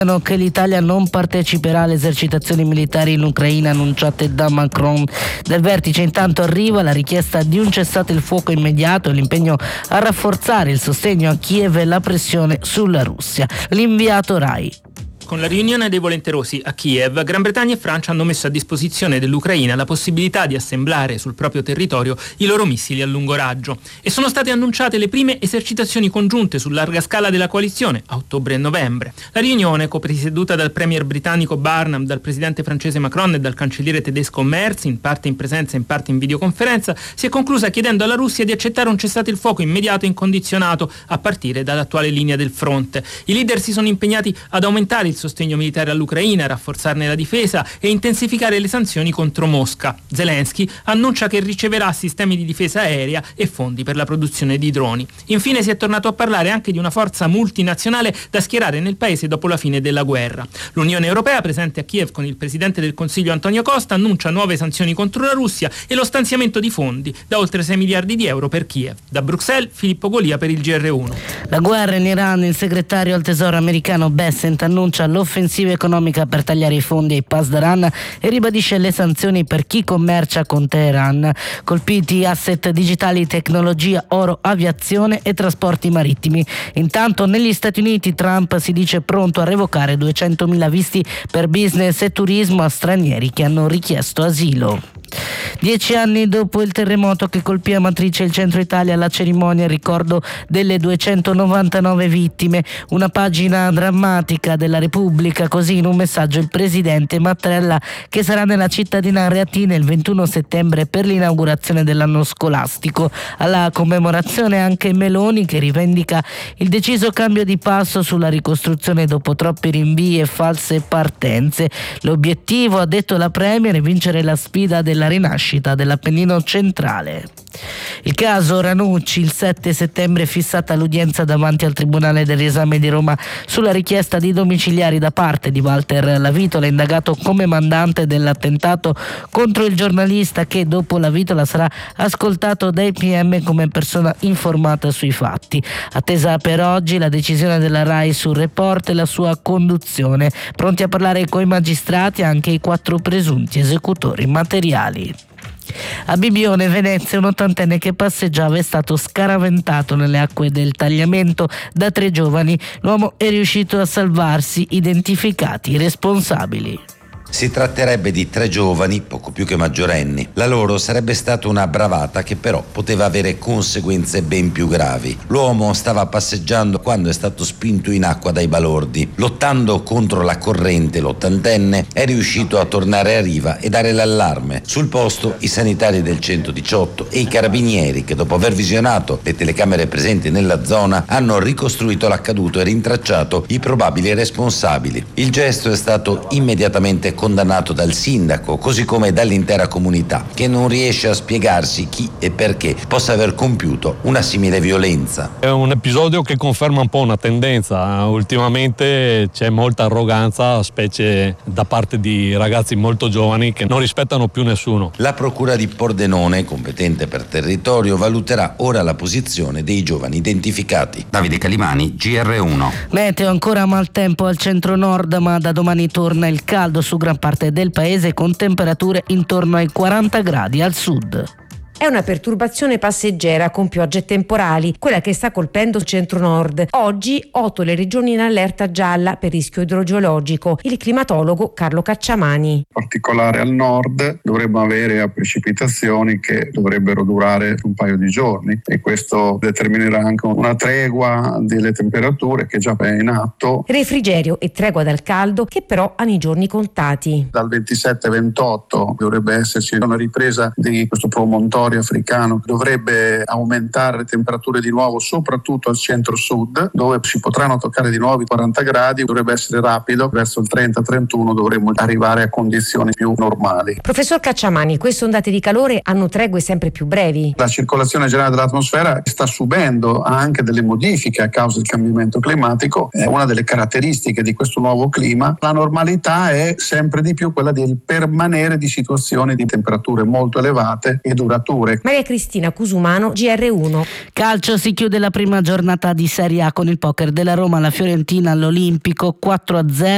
che l'Italia non parteciperà alle esercitazioni militari in Ucraina annunciate da Macron. Dal vertice intanto arriva la richiesta di un cessate il fuoco immediato e l'impegno a rafforzare il sostegno a Kiev e la pressione sulla Russia. L'inviato Rai. Con la riunione dei volenterosi a Kiev, Gran Bretagna e Francia hanno messo a disposizione dell'Ucraina la possibilità di assemblare sul proprio territorio i loro missili a lungo raggio e sono state annunciate le prime esercitazioni congiunte su larga scala della coalizione a ottobre e novembre. La riunione, copresieduta dal premier britannico Barnum, dal presidente francese Macron e dal cancelliere tedesco Merz, in parte in presenza e in parte in videoconferenza, si è conclusa chiedendo alla Russia di accettare un cessate il fuoco immediato e incondizionato a partire dall'attuale linea del fronte. I leader si sono impegnati ad aumentare il sostegno militare all'Ucraina, rafforzarne la difesa e intensificare le sanzioni contro Mosca. Zelensky annuncia che riceverà sistemi di difesa aerea e fondi per la produzione di droni. Infine si è tornato a parlare anche di una forza multinazionale da schierare nel paese dopo la fine della guerra. L'Unione Europea, presente a Kiev con il Presidente del Consiglio Antonio Costa, annuncia nuove sanzioni contro la Russia e lo stanziamento di fondi da oltre 6 miliardi di euro per Kiev. Da Bruxelles, Filippo Golia per il GR1. La guerra in Iran, il segretario al tesoro americano Bessent annuncia l'offensiva economica per tagliare i fondi ai Pasdaran e ribadisce le sanzioni per chi commercia con Teheran. Colpiti asset digitali, tecnologia, oro, aviazione e trasporti marittimi. Intanto negli Stati Uniti Trump si dice pronto a revocare 200.000 visti per business e turismo a stranieri che hanno richiesto asilo. 10 anni dopo il terremoto che colpì Amatrice e il centro Italia, la cerimonia in ricordo delle 299 vittime, una pagina drammatica della Repubblica, così in un messaggio il presidente Mattarella, che sarà nella cittadina reatina il 21 settembre per l'inaugurazione dell'anno scolastico. Alla commemorazione anche Meloni, che rivendica il deciso cambio di passo sulla ricostruzione dopo troppi rinvii e false partenze. L'obiettivo, ha detto la Premier, è vincere la sfida della rinascita dell'Appennino centrale. Il caso Ranucci, il 7 settembre è fissata l'udienza davanti al Tribunale del Riesame di Roma sulla richiesta di domiciliari da parte di Walter Lavitola, indagato come mandante dell'attentato contro il giornalista, che dopo la vitola sarà ascoltato dai PM come persona informata sui fatti. Attesa per oggi la decisione della RAI sul report e la sua conduzione. Pronti a parlare coi magistrati anche i 4 presunti esecutori materiali. A Bibione, Venezia, un ottantenne che passeggiava è stato scaraventato nelle acque del Tagliamento da 3 giovani. L'uomo è riuscito a salvarsi, identificati i responsabili. Si tratterebbe di 3 giovani, poco più che maggiorenni. La loro sarebbe stata una bravata che però poteva avere conseguenze ben più gravi. L'uomo stava passeggiando quando è stato spinto in acqua dai balordi. Lottando contro la corrente, l'ottantenne è riuscito a tornare a riva e dare l'allarme. Sul posto i sanitari del 118 e i carabinieri, che dopo aver visionato le telecamere presenti nella zona hanno ricostruito l'accaduto e rintracciato i probabili responsabili. Il gesto è stato immediatamente condannato dal sindaco, così come dall'intera comunità, che non riesce a spiegarsi chi e perché possa aver compiuto una simile violenza. È un episodio che conferma un po' una tendenza. Ultimamente c'è molta arroganza, specie da parte di ragazzi molto giovani che non rispettano più nessuno. La procura di Pordenone, competente per territorio, valuterà ora la posizione dei giovani identificati. Davide Calimani, GR1. Meteo ancora maltempo al centro-nord, ma da domani torna il caldo su gran parte del paese, con temperature intorno ai 40 gradi al sud. È una perturbazione passeggera con piogge temporali, quella che sta colpendo il centro-nord. Oggi 8 le regioni in allerta gialla per rischio idrogeologico. Il climatologo Carlo Cacciamani. In particolare al nord dovremmo avere precipitazioni che dovrebbero durare un paio di giorni, e questo determinerà anche una tregua delle temperature che già è in atto. Refrigerio e tregua dal caldo che però hanno i giorni contati. Dal 27-28 dovrebbe esserci una ripresa di questo promontorio africano, dovrebbe aumentare le temperature di nuovo, soprattutto al centro-sud, dove si potranno toccare di nuovo i 40 gradi. Dovrebbe essere rapido, verso il 30-31 dovremmo arrivare a condizioni più normali. Professor Cacciamani, queste ondate di calore hanno tregue sempre più brevi. La circolazione generale dell'atmosfera sta subendo anche delle modifiche a causa del cambiamento climatico. È una delle caratteristiche di questo nuovo clima. La normalità è sempre di più quella del permanere di situazioni di temperature molto elevate e durature. Maria Cristina Cusumano, GR1. Calcio, si chiude la prima giornata di Serie A con il poker della Roma, la Fiorentina all'Olimpico 4-0.